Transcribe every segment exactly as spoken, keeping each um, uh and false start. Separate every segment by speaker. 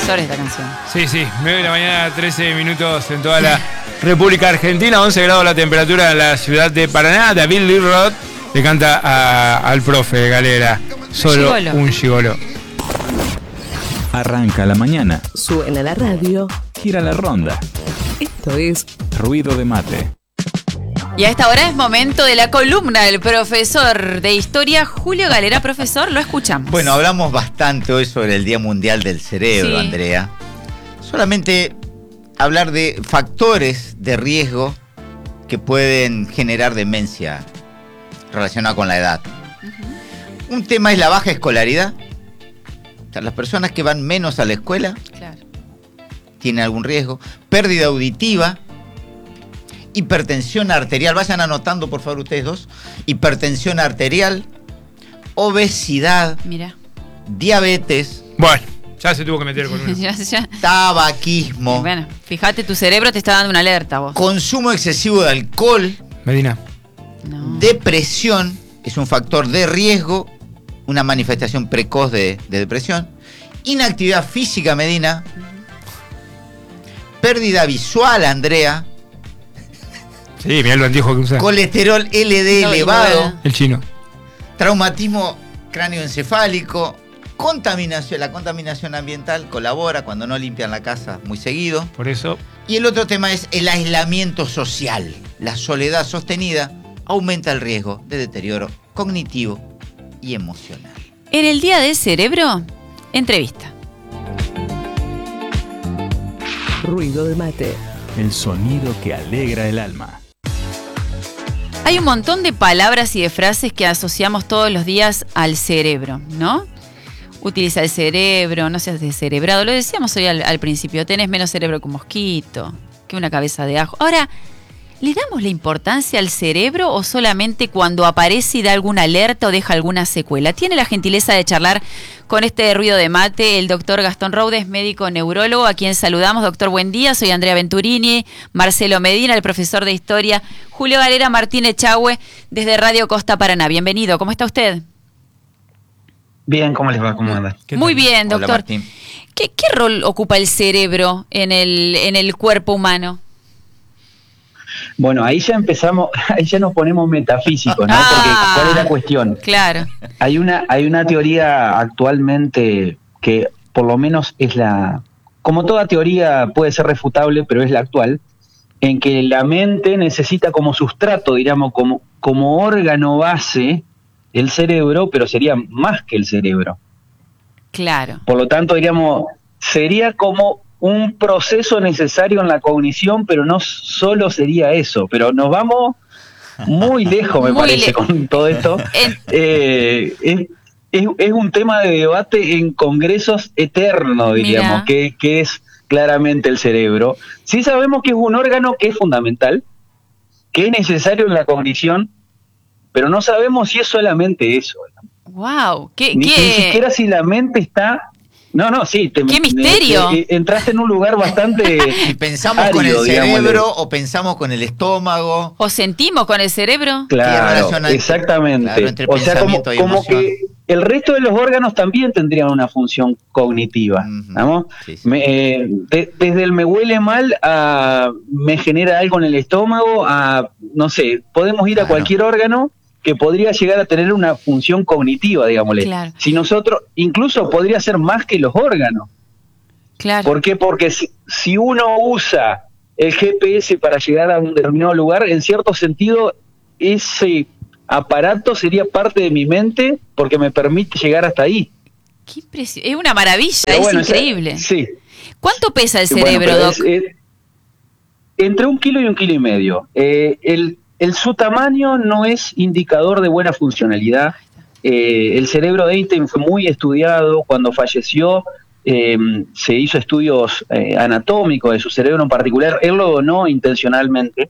Speaker 1: profesor esta canción.
Speaker 2: Sí, sí, nueve de la mañana, trece minutos en toda la República Argentina, once grados la temperatura en la ciudad de Paraná. David Lee Roth le canta a, al profe Galera, solo
Speaker 1: Gigolo.
Speaker 2: un gigolo.
Speaker 3: Arranca la mañana,
Speaker 4: Suena la radio.
Speaker 3: gira la ronda,
Speaker 4: Esto es
Speaker 3: ruido de mate.
Speaker 1: Y a esta hora es momento de la columna del profesor de historia Julio Galera. Profesor, lo escuchamos.
Speaker 5: Bueno, hablamos bastante hoy sobre el Día Mundial del Cerebro,
Speaker 1: Sí.
Speaker 5: Andrea. Solamente hablar de factores de riesgo que pueden generar demencia relacionada con la edad. Uh-huh. Un tema es la baja escolaridad. O sea, las personas que van menos a la escuela
Speaker 1: Claro.
Speaker 5: tienen algún riesgo. Pérdida auditiva. Hipertensión arterial, vayan anotando por favor ustedes dos. Hipertensión arterial, obesidad,
Speaker 1: Mira.
Speaker 5: diabetes,
Speaker 2: Bueno, ya se tuvo que meter con uno.
Speaker 1: Ya, ya.
Speaker 5: tabaquismo,
Speaker 1: Bueno, fíjate, tu cerebro te está dando una alerta vos.
Speaker 5: consumo excesivo de alcohol,
Speaker 2: Medina.
Speaker 1: No.
Speaker 5: depresión, es un factor de riesgo, una manifestación precoz de, de depresión, inactividad física, Medina, pérdida visual, Andrea,
Speaker 2: Sí, mirá lo anteojo que usa.
Speaker 5: colesterol L D
Speaker 1: No,
Speaker 5: elevado,
Speaker 1: igual.
Speaker 2: El chino.
Speaker 5: traumatismo cráneoencefálico, contaminación, la contaminación ambiental colabora cuando no limpian la casa muy seguido.
Speaker 2: Por eso,
Speaker 5: Y el otro tema es el aislamiento social. La soledad sostenida aumenta el riesgo de deterioro cognitivo y emocional.
Speaker 1: En el Día del Cerebro, entrevista.
Speaker 4: Ruido de mate.
Speaker 3: El sonido que alegra el alma.
Speaker 1: Hay un montón de palabras y de frases que asociamos todos los días al cerebro, ¿no? Utiliza el cerebro, no seas descerebrado. Lo decíamos hoy al, al principio, tenés menos cerebro que un mosquito, que una cabeza de ajo. Ahora, ¿le damos la importancia al cerebro o solamente cuando aparece y da alguna alerta o deja alguna secuela? Tiene la gentileza de charlar con este ruido de mate el doctor Gastón Raudes, médico neurólogo, a quien saludamos. Doctor, buen día. Soy Andrea Venturini, Marcelo Medina, el profesor de historia, Julio Galera, Martín Echagüe, desde Radio Costa Paraná. Bienvenido. ¿Cómo está usted?
Speaker 6: Bien, ¿cómo les va? ¿Cómo andan?
Speaker 1: Muy bien,
Speaker 5: Hola,
Speaker 1: doctor.
Speaker 5: Martín.
Speaker 1: ¿Qué, ¿Qué rol ocupa el cerebro en el, en el cuerpo humano?
Speaker 6: Bueno, ahí ya empezamos, ahí ya nos ponemos metafísicos, ¿no?
Speaker 1: Ah.
Speaker 6: Porque ¿cuál es la cuestión?
Speaker 1: Claro.
Speaker 6: Hay una, hay una teoría actualmente que por lo menos es la, como toda teoría puede ser refutable, pero es la actual, en que la mente necesita como sustrato, diríamos, como, como órgano base el cerebro, pero sería más que el cerebro.
Speaker 1: Claro.
Speaker 6: Por lo tanto, diríamos, sería como un proceso necesario en la cognición, pero no solo sería eso. Pero nos vamos muy lejos, me
Speaker 1: Muy
Speaker 6: parece,
Speaker 1: le-
Speaker 6: con todo esto.
Speaker 1: En-
Speaker 6: Eh, es, es, es un tema de debate en congresos eterno, diríamos, que, que es claramente el cerebro. Sí sabemos que es un órgano que es fundamental, que es necesario en la cognición, pero no sabemos si es solamente eso.
Speaker 1: Wow. ¿Qué,
Speaker 6: Ni,
Speaker 1: qué?
Speaker 6: ni siquiera si la mente está... No, no, sí. Te,
Speaker 1: ¡Qué misterio!
Speaker 6: te- te- entraste en un lugar bastante...
Speaker 5: ¿Y pensamos con el
Speaker 6: árido,
Speaker 5: cerebro
Speaker 6: digámosle.
Speaker 5: o pensamos con el estómago?
Speaker 1: ¿O sentimos con el cerebro?
Speaker 6: Claro,
Speaker 5: relación hay-
Speaker 6: exactamente.
Speaker 5: claro, entre
Speaker 6: O sea, como,
Speaker 5: pensamiento y
Speaker 6: como
Speaker 5: emoción.
Speaker 6: que el resto de los órganos también tendrían una función cognitiva,
Speaker 5: Ujú.
Speaker 6: ¿no?
Speaker 5: Sí, sí.
Speaker 6: Me, eh, de- desde el me huele mal a me genera algo en el estómago, a, no sé, podemos ir a
Speaker 5: Claro.
Speaker 6: cualquier órgano que podría llegar a tener una función cognitiva, digámosle.
Speaker 1: Claro.
Speaker 6: Si nosotros, incluso podría ser más que los órganos.
Speaker 1: Claro.
Speaker 6: ¿Por qué? Porque si, si uno usa el G P S para llegar a un determinado lugar, en cierto sentido, ese aparato sería parte de mi mente porque me permite llegar hasta ahí.
Speaker 1: Qué impresio- Es una maravilla,
Speaker 6: Pero
Speaker 1: es
Speaker 6: bueno, o sea,
Speaker 1: increíble.
Speaker 6: sí.
Speaker 1: ¿Cuánto pesa el
Speaker 6: Bueno,
Speaker 1: cerebro,
Speaker 6: pero
Speaker 1: Doc?
Speaker 6: es- es entre un kilo y un kilo y medio. Eh, el, el, su tamaño no es indicador de buena funcionalidad. Eh, el cerebro de Einstein fue muy estudiado. Cuando falleció, eh, se hizo estudios eh, anatómicos de su cerebro en particular. Él lo donó intencionalmente.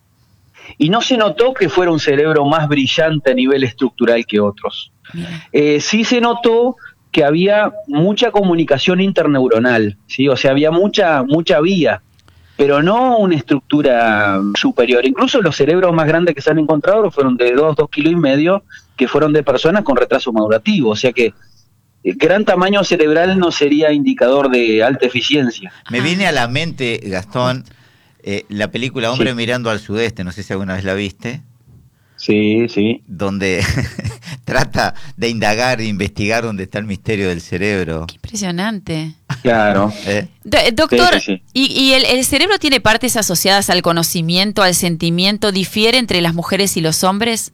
Speaker 6: Y no se notó que fuera un cerebro más brillante a nivel estructural que otros.
Speaker 1: Mira.
Speaker 6: Eh, sí se notó que había mucha comunicación interneuronal, ¿sí? O sea, había mucha, mucha vía, pero no una estructura superior. Incluso los cerebros más grandes que se han encontrado fueron de dos, dos kilos y medio, que fueron de personas con retraso madurativo. O sea que gran tamaño cerebral no sería indicador de alta eficiencia.
Speaker 5: Me viene a la mente, Gastón, eh, la película Hombre
Speaker 6: Sí.
Speaker 5: mirando al sudeste, no sé si alguna vez la viste,
Speaker 6: Sí, sí.
Speaker 5: donde trata de indagar e investigar dónde está el misterio del cerebro.
Speaker 1: Qué impresionante.
Speaker 6: Claro.
Speaker 5: ¿Eh?
Speaker 1: Do- eh, doctor,
Speaker 6: Sí, sí, sí.
Speaker 1: ¿y, y el, el cerebro tiene partes asociadas al conocimiento, al sentimiento? ¿Difiere entre las mujeres y los hombres?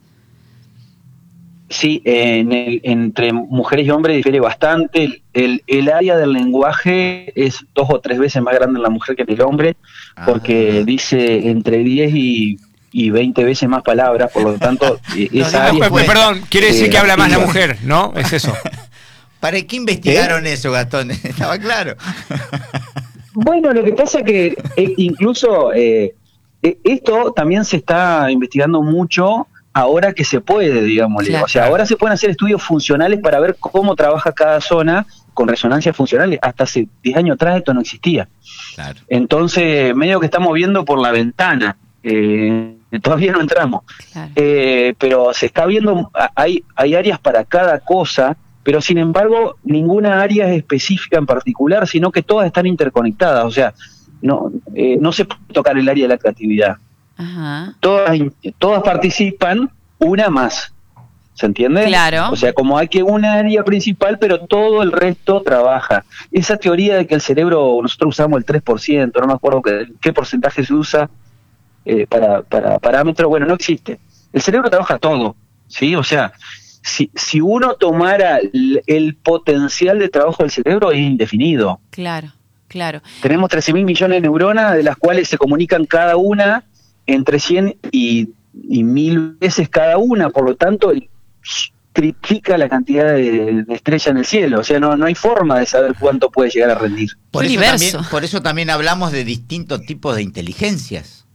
Speaker 6: Sí, en el- entre mujeres y hombres difiere bastante. El, el, el área del lenguaje es dos o tres veces más grande en la mujer que en el hombre, porque
Speaker 5: Ah.
Speaker 6: dice entre diez y, y veinte veces más palabras, por lo tanto, eh,
Speaker 5: No,
Speaker 6: esa
Speaker 5: no,
Speaker 6: área...
Speaker 5: pues,
Speaker 2: Perdón, quiere decir
Speaker 6: eh,
Speaker 2: que habla más la
Speaker 6: activa.
Speaker 2: mujer, ¿no? Es eso.
Speaker 5: ¿Para qué investigaron eso, Gastón? Estaba claro.
Speaker 6: Bueno, lo que pasa es que eh, incluso eh, eh, esto también se está investigando mucho ahora que se puede, digámosle.
Speaker 1: Claro.
Speaker 6: O sea, ahora se pueden hacer estudios funcionales para ver cómo trabaja cada zona con resonancias funcionales. Hasta hace diez años atrás esto no existía.
Speaker 5: Claro.
Speaker 6: Entonces, medio que estamos viendo por la ventana. Eh, todavía no entramos.
Speaker 1: Claro.
Speaker 6: Eh, pero se está viendo, a- hay, hay áreas para cada cosa, pero sin embargo ninguna área es específica en particular, sino que todas están interconectadas. O sea, no, eh, no se puede tocar el área de la creatividad.
Speaker 1: Ajá.
Speaker 6: Todas, in- todas participan, una más. ¿Se entiende?
Speaker 1: Claro.
Speaker 6: O sea, como hay que una área principal, pero todo el resto trabaja. Esa teoría de que el cerebro, nosotros usamos el tres por ciento, no me acuerdo qué, qué porcentaje se usa eh, para, para parámetros, bueno, no existe. El cerebro trabaja todo, ¿sí? O sea, si, si uno tomara el, el potencial de trabajo del cerebro es indefinido.
Speaker 1: Claro, claro.
Speaker 6: Tenemos trece mil millones de neuronas, de las cuales se comunican cada una entre cien y, y mil veces cada una, por lo tanto, el- triplica la cantidad de, de estrellas en el cielo. O sea, no, no hay forma de saber cuánto puede llegar a rendir.
Speaker 5: Por
Speaker 1: Qué
Speaker 5: eso,
Speaker 1: universo.
Speaker 5: también, por eso también hablamos de distintos tipos de inteligencias.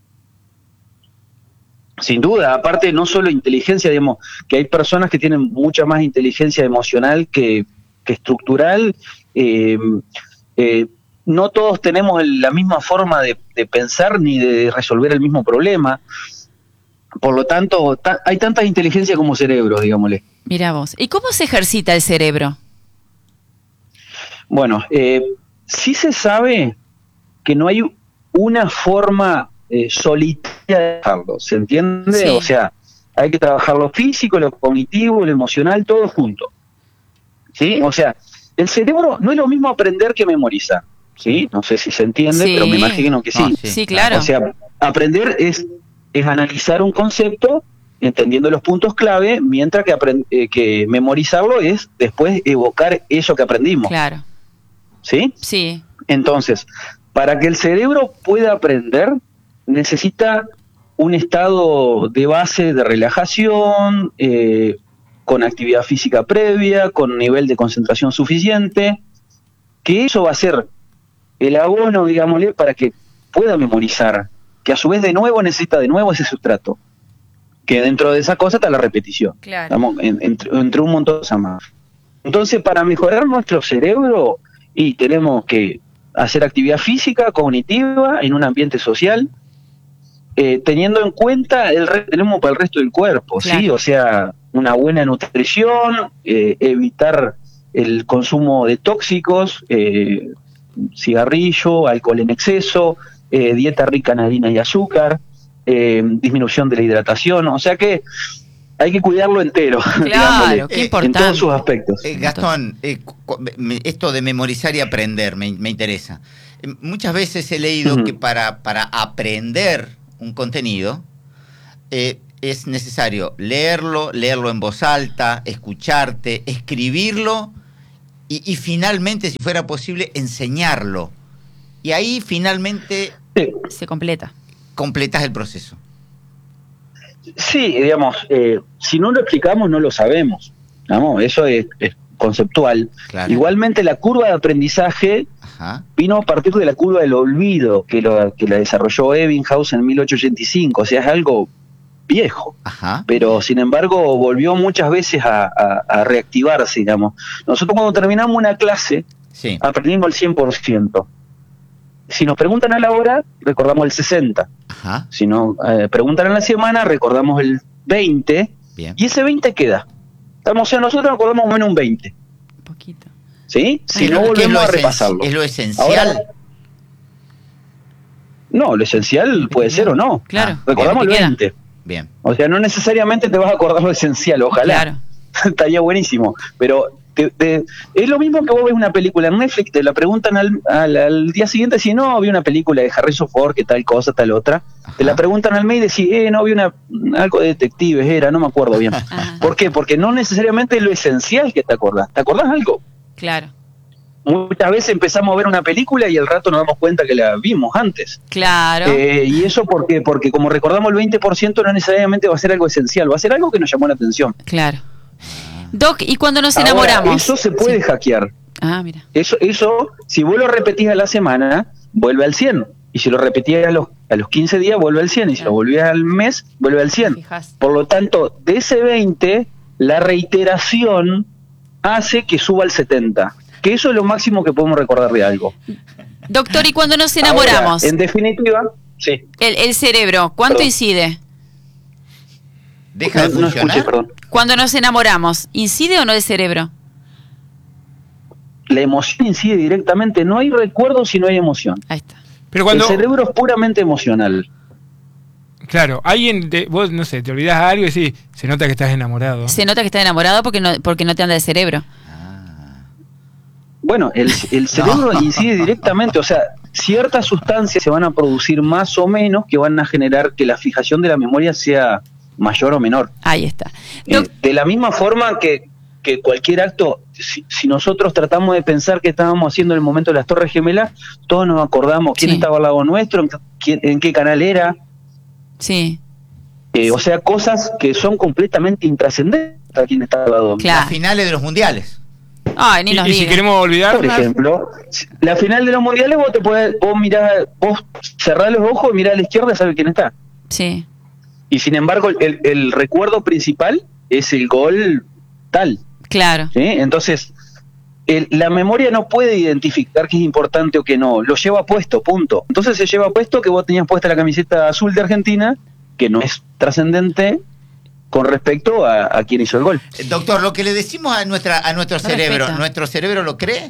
Speaker 6: Sin duda, aparte no solo inteligencia, digamos, que hay personas que tienen mucha más inteligencia emocional que, que estructural. Eh, eh, no todos tenemos el- la misma forma de, de pensar ni de resolver el mismo problema. Por lo tanto, ta- hay tantas inteligencias como cerebros, digámosle.
Speaker 1: Mira vos. ¿Y cómo se ejercita el cerebro?
Speaker 6: Bueno, eh, sí se sabe que no hay una forma eh, solitaria de trabajarlo, ¿se entiende?
Speaker 1: Sí.
Speaker 6: O sea, hay que trabajar lo físico, lo cognitivo, lo emocional, todo junto. ¿Sí? O sea, el cerebro no es lo mismo aprender que memorizar, ¿sí? No sé si se entiende,
Speaker 1: Sí.
Speaker 6: pero me imagino que sí.
Speaker 5: Ah,
Speaker 1: Sí, claro.
Speaker 6: O sea, aprender es, es analizar un concepto entendiendo los puntos clave, mientras que, aprend- eh, que memorizarlo es después evocar eso que aprendimos.
Speaker 1: Claro.
Speaker 6: ¿Sí?
Speaker 1: Sí.
Speaker 6: Entonces, para que el cerebro pueda aprender, necesita un estado de base de relajación, eh, con actividad física previa, con nivel de concentración suficiente, que eso va a ser el abono, digámosle, para que pueda memorizar, que a su vez de nuevo necesita de nuevo ese sustrato, que dentro de esa cosa está la repetición.
Speaker 1: Claro.
Speaker 6: Estamos en- entre, entre un montón de cosas más. Entonces, para mejorar nuestro cerebro, y tenemos que hacer actividad física, cognitiva, en un ambiente social, eh, teniendo en cuenta el re- tenemos para el resto del cuerpo, ¿sí?
Speaker 1: Claro.
Speaker 6: O sea, una buena nutrición, eh, evitar el consumo de tóxicos, eh, cigarrillo, alcohol en exceso, eh, dieta rica en harina y azúcar, eh, disminución de la hidratación, o sea que hay que cuidarlo entero, digámosle,
Speaker 1: qué
Speaker 5: eh,
Speaker 6: en
Speaker 1: importante.
Speaker 6: todos sus aspectos.
Speaker 5: Eh, Gastón, eh, cu- me- esto de memorizar y aprender me, me interesa. Eh, muchas veces he leído
Speaker 6: Ujú.
Speaker 5: que para, para aprender un contenido eh, es necesario leerlo, leerlo en voz alta, escucharte, escribirlo y, y finalmente, si fuera posible, enseñarlo. Y ahí finalmente
Speaker 6: Sí.
Speaker 1: Se completa.
Speaker 5: completas el proceso.
Speaker 6: Sí, digamos, eh, si no lo explicamos no lo sabemos, digamos, eso es, es conceptual.
Speaker 5: Claro.
Speaker 6: Igualmente la curva de aprendizaje
Speaker 5: Ajá.
Speaker 6: vino a partir de la curva del olvido que, lo, que la desarrolló Ebbinghaus en mil ochocientos ochenta y cinco, o sea, es algo viejo,
Speaker 5: Ajá.
Speaker 6: pero sin embargo volvió muchas veces a, a- a reactivarse, digamos. Nosotros cuando terminamos una clase
Speaker 5: Sí.
Speaker 6: aprendimos el cien por ciento. Si nos preguntan a la hora, recordamos el sesenta por ciento.
Speaker 5: Ajá.
Speaker 6: Si nos eh, preguntan en la semana, recordamos el veinte por ciento.
Speaker 5: Bien.
Speaker 6: Y ese veinte queda. Estamos, o sea, nosotros acordamos menos un veinte.
Speaker 1: poquito.
Speaker 6: ¿Sí? Si
Speaker 5: ¿Qué
Speaker 6: no,
Speaker 5: es lo- qué es
Speaker 6: volvemos
Speaker 5: lo
Speaker 6: a
Speaker 5: esen-
Speaker 6: repasarlo.
Speaker 5: ¿Es lo esencial?
Speaker 6: Ahora, no, lo esencial puede ser o no.
Speaker 1: Claro.
Speaker 5: Ah,
Speaker 6: Recordamos el
Speaker 1: bien, te
Speaker 6: veinte.
Speaker 5: Bien.
Speaker 6: O sea, no necesariamente te vas a acordar lo esencial, ojalá.
Speaker 1: Claro.
Speaker 6: Estaría buenísimo. Pero te- te- es lo mismo que vos ves una película en Netflix, te la preguntan al, al, al día siguiente si no, vi una película de Harrison Ford, que tal cosa, tal otra. Te la preguntan al mes y decís, eh, no, vi una, algo de detectives, era, no me acuerdo bien.
Speaker 1: Ajá.
Speaker 6: ¿Por qué? Porque no necesariamente es lo esencial que te acordás. ¿Te acordás algo?
Speaker 1: Claro.
Speaker 6: Muchas veces empezamos a ver una película y al rato nos damos cuenta que la vimos antes.
Speaker 1: Claro.
Speaker 6: Eh, ¿Y eso por qué? Porque como recordamos el veinte por ciento no necesariamente va a ser algo esencial, va a ser algo que nos llamó la atención.
Speaker 1: Claro. Doc, ¿y cuando nos
Speaker 6: Ahora,
Speaker 1: enamoramos?
Speaker 6: eso se puede
Speaker 1: Sí.
Speaker 6: hackear.
Speaker 1: Ah, mira.
Speaker 6: Eso, eso, si vos lo repetís a la semana, vuelve al cien. Y si lo repetías a los, a los quince días, vuelve al cien. Y si lo volvías al mes, vuelve al cien.
Speaker 1: Fijás.
Speaker 6: Por lo tanto, de ese veinte, la reiteración hace que suba al setenta. Que eso es lo máximo que podemos recordar de algo.
Speaker 1: Doctor, ¿y cuando nos enamoramos?
Speaker 6: Ahora, en definitiva, sí.
Speaker 1: El, el cerebro, ¿cuánto
Speaker 6: Perdón.
Speaker 1: incide?
Speaker 5: ¿Deja de
Speaker 6: No, no
Speaker 5: funcionar?
Speaker 6: escuché, perdón.
Speaker 1: Cuando nos enamoramos, ¿incide o no el cerebro?
Speaker 6: La emoción incide directamente. No hay recuerdo si no hay emoción.
Speaker 1: Ahí está.
Speaker 2: Pero cuando,
Speaker 6: El cerebro es puramente emocional.
Speaker 2: claro, alguien, te- vos, no sé, te olvidás algo y decís, se nota que estás enamorado.
Speaker 1: Se nota que está enamorado porque no, porque no te anda el cerebro.
Speaker 6: Bueno, el, el cerebro incide directamente, o sea, ciertas sustancias se van a producir más o menos que van a generar que la fijación de la memoria sea mayor o menor.
Speaker 1: Ahí está.
Speaker 6: Eh,
Speaker 1: Doc-
Speaker 6: de la misma forma que, que cualquier acto, si, si nosotros tratamos de pensar qué estábamos haciendo en el momento de las Torres Gemelas, todos nos acordamos quién
Speaker 1: Sí.
Speaker 6: estaba al lado nuestro, en, quién- en qué canal era,
Speaker 1: sí,
Speaker 6: eh, o sea, cosas que son completamente intrascendentes a quien está al lado.
Speaker 1: claro.
Speaker 5: Las finales de los mundiales.
Speaker 1: Ay, ni
Speaker 2: Y,
Speaker 1: nos
Speaker 2: y si
Speaker 1: diga.
Speaker 2: queremos olvidar,
Speaker 6: Por ejemplo, la final de los mundiales vos te podés, vos mirás, vos cerrás los ojos y mirás a la izquierda y sabés quién está.
Speaker 1: Sí,
Speaker 6: Y sin embargo, el, el recuerdo principal es el gol tal,
Speaker 1: claro.
Speaker 6: ¿sí? Entonces, el- la memoria no puede identificar qué es importante o qué no, lo lleva puesto, punto. Entonces se lleva puesto que vos tenías puesta la camiseta azul de Argentina, que no es trascendente con respecto a, a quién hizo el gol.
Speaker 5: Eh, Doctor, lo que le decimos a nuestra a nuestro
Speaker 1: No
Speaker 5: cerebro,
Speaker 1: respeta.
Speaker 5: ¿nuestro cerebro lo cree?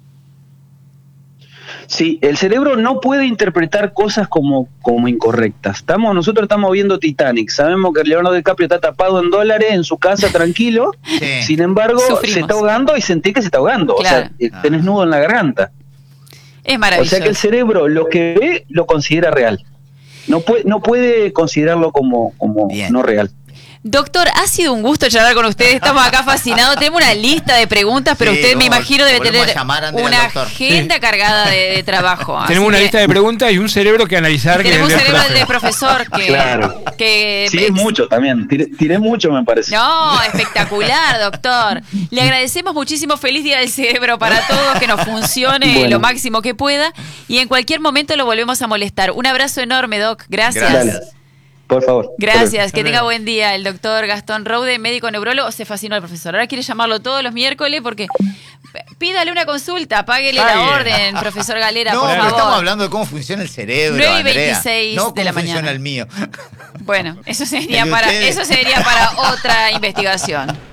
Speaker 6: Sí, el cerebro no puede interpretar cosas como, como incorrectas. Estamos, nosotros estamos viendo Titanic, sabemos que Leonardo DiCaprio está tapado en dólares en su casa tranquilo,
Speaker 5: Sí.
Speaker 6: sin embargo
Speaker 1: Sufrimos.
Speaker 6: se está ahogando y sentí que se está ahogando,
Speaker 1: Claro.
Speaker 6: o sea, eh, tenés nudo en la garganta.
Speaker 1: Es
Speaker 6: O
Speaker 1: maravilloso.
Speaker 6: sea que el cerebro lo que ve lo considera real. No puede, no puede considerarlo como, como
Speaker 5: Bien.
Speaker 6: no real.
Speaker 1: Doctor, ha sido un gusto charlar con usted. Estamos acá fascinados. Tenemos una lista de preguntas, pero
Speaker 5: Sí,
Speaker 1: usted me
Speaker 5: vamos,
Speaker 1: imagino debe
Speaker 5: volvemos
Speaker 1: tener
Speaker 5: a llamar antes
Speaker 1: una
Speaker 5: al doctor.
Speaker 1: agenda cargada de, de trabajo. Así
Speaker 2: tenemos una
Speaker 1: que
Speaker 2: lista de preguntas y un cerebro que analizar. Que
Speaker 1: tenemos un
Speaker 2: es el
Speaker 1: cerebro
Speaker 2: profe.
Speaker 1: de profesor que,
Speaker 6: Claro.
Speaker 1: que
Speaker 6: Sí, es mucho también. Tiré, tiré mucho, me parece.
Speaker 1: No, espectacular, doctor. Le agradecemos muchísimo. Feliz Día del Cerebro para todos, que nos funcione
Speaker 6: Bueno.
Speaker 1: lo máximo que pueda. Y en cualquier momento lo volvemos a molestar. Un abrazo enorme, Doc. Gracias.
Speaker 5: Gracias.
Speaker 6: Dale. Por favor.
Speaker 1: Gracias,
Speaker 2: Hasta
Speaker 1: que tenga
Speaker 2: luego.
Speaker 1: buen día. El doctor Gastón Roude, médico neurólogo, se fascinó al profesor. Ahora quiere llamarlo todos los miércoles porque p- pídale una consulta, páguele la
Speaker 2: Pague.
Speaker 1: orden, profesor Galera,
Speaker 5: No,
Speaker 1: por
Speaker 5: pero
Speaker 1: favor.
Speaker 5: estamos hablando de cómo funciona el cerebro,
Speaker 1: nueve y
Speaker 5: Andrea.
Speaker 1: veintiséis
Speaker 5: No
Speaker 1: de la
Speaker 5: cómo funciona
Speaker 1: mañana.
Speaker 5: el mío.
Speaker 1: Bueno, eso sería
Speaker 5: El de
Speaker 1: para
Speaker 5: ustedes.
Speaker 1: eso sería para otra investigación.